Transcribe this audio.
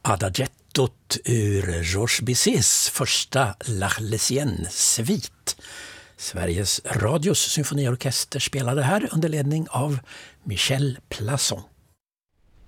Adagettot ur Georges Bizets första L'Arlésienne-svit. Sveriges Radios symfoniorkester spelade här under ledning av Michel Plasson.